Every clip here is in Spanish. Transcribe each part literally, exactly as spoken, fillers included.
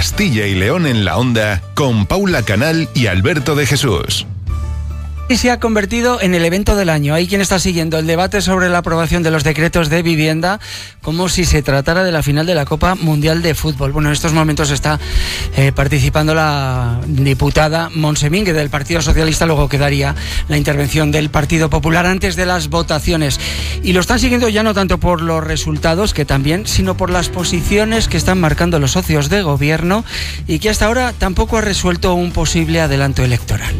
Castilla y León en la Onda con Paula Canal y Alberto de Jesús. Y se ha convertido en el evento del año. Hay quien está siguiendo el debate sobre la aprobación de los decretos de vivienda como si se tratara de la final de la Copa Mundial de Fútbol. Bueno, en estos momentos está eh, participando la diputada Montse Mínguez del Partido Socialista, luego quedaría la intervención del Partido Popular antes de las votaciones. Y lo están siguiendo ya no tanto por los resultados, que también, sino por las posiciones que están marcando los socios de gobierno y que hasta ahora tampoco ha resuelto un posible adelanto electoral.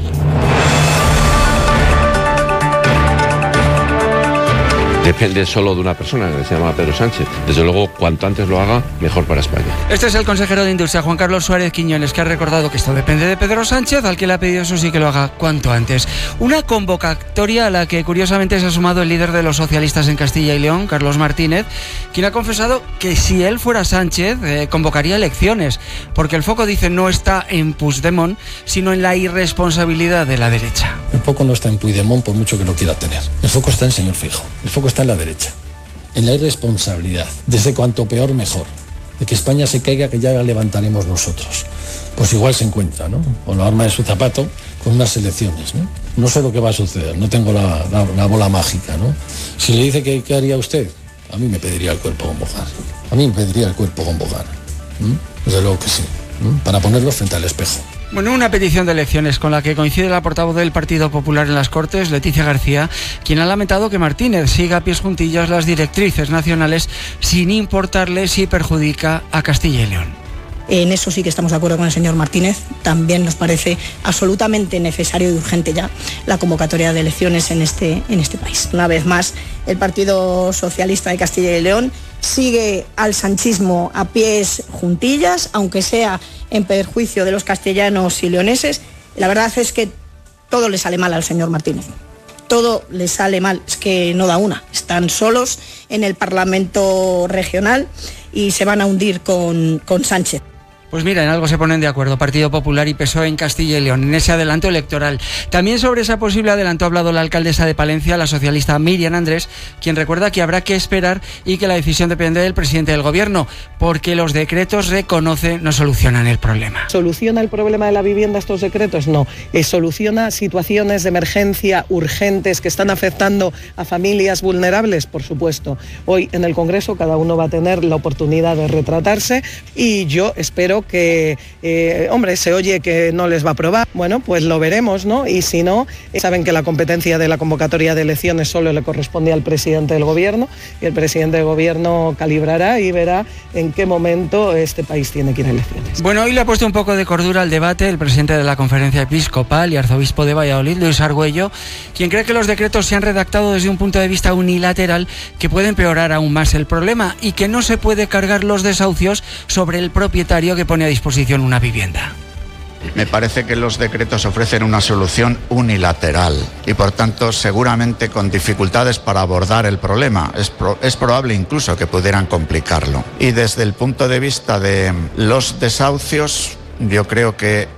Depende solo de una persona que se llama Pedro Sánchez. Desde luego, cuanto antes lo haga, mejor para España. Este es el consejero de Industria, Juan Carlos Suárez Quiñones, que ha recordado que esto depende de Pedro Sánchez, al que le ha pedido eso sí que lo haga cuanto antes. Una convocatoria a la que curiosamente se ha sumado el líder de los socialistas en Castilla y León, Carlos Martínez, quien ha confesado que si él fuera Sánchez, eh, convocaría elecciones, porque el foco, dice, no está en Puigdemont, sino en la irresponsabilidad de la derecha. El foco no está en Puigdemont, por mucho que lo quiera tener. El foco está en señor Feijóo. El foco está en la derecha, en la irresponsabilidad, desde cuanto peor mejor, de que España se caiga, que ya la levantaremos nosotros. Pues igual se encuentra, ¿no?, con la arma de su zapato, con unas elecciones, ¿no? No sé lo que va a suceder, no tengo la, la, la bola mágica, ¿no? Si le dice que qué haría usted, a mí me pediría el cuerpo convocar, a mí me pediría el cuerpo convocar, ¿Mm? Desde luego que sí, ¿Mm? Para ponerlo frente al espejo. Bueno, una petición de elecciones con la que coincide la portavoz del Partido Popular en las Cortes, Leticia García, quien ha lamentado que Martínez siga a pies juntillas las directrices nacionales sin importarle si perjudica a Castilla y León. En eso sí que estamos de acuerdo con el señor Martínez. También nos parece absolutamente necesario y urgente ya la convocatoria de elecciones en este, en este país. Una vez más, el Partido Socialista de Castilla y León sigue al sanchismo a pies juntillas, aunque sea en perjuicio de los castellanos y leoneses. La verdad es que todo le sale mal al señor Martínez. Todo le sale mal, es que no da una. Están solos en el Parlamento regional y se van a hundir con, con Sánchez. Pues mira, en algo se ponen de acuerdo Partido Popular y P S O E en Castilla y León, en ese adelanto electoral. También sobre ese posible adelanto ha hablado la alcaldesa de Palencia, la socialista Miriam Andrés, quien recuerda que habrá que esperar y que la decisión depende del presidente del gobierno, porque los decretos, reconoce, no solucionan el problema. ¿Soluciona el problema de la vivienda estos decretos? No. Eh, ¿Soluciona situaciones de emergencia urgentes que están afectando a familias vulnerables? Por supuesto. Hoy en el Congreso cada uno va a tener la oportunidad de retratarse y yo espero que, eh, hombre, se oye que no les va a aprobar, bueno, pues lo veremos, ¿no? Y si no, eh, saben que la competencia de la convocatoria de elecciones solo le corresponde al presidente del gobierno y el presidente del gobierno calibrará y verá en qué momento este país tiene que ir a elecciones. Bueno, hoy le ha puesto un poco de cordura al debate el presidente de la Conferencia Episcopal y arzobispo de Valladolid, Luis Argüello, quien cree que los decretos se han redactado desde un punto de vista unilateral que puede empeorar aún más el problema y que no se puede cargar los desahucios sobre el propietario que pone a disposición una vivienda. Me parece que los decretos ofrecen una solución unilateral y, por tanto, seguramente con dificultades para abordar el problema. Es, pro, es probable incluso que pudieran complicarlo. Y desde el punto de vista de los desahucios, yo creo que